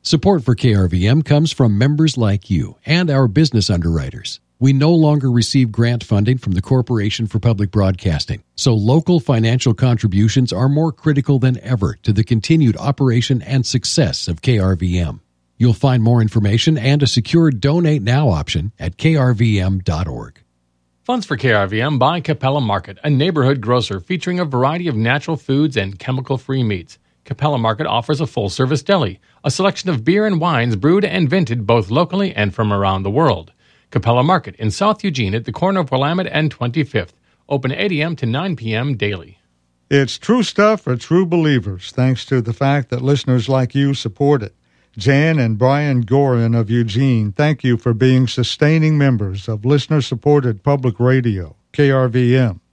Support for KRVM comes from members like you and our business underwriters. We no longer receive grant funding from the Corporation for Public Broadcasting, so local financial contributions are more critical than ever to the continued operation and success of KRVM. You'll find more information and a secure Donate Now option at krvm.org. Funds for KRVM by Capella Market, a neighborhood grocer featuring a variety of natural foods and chemical-free meats. Capella Market offers a full-service deli, a selection of beer and wines brewed and vinted both locally and from around the world. Capella Market in South Eugene at the corner of Willamette and 25th. Open 8 a.m. to 9 p.m. daily. It's true stuff for true believers, thanks to the fact that listeners like you support it. Jan and Brian Gorin of Eugene, thank you for being sustaining members of listener-supported public radio, KRVM.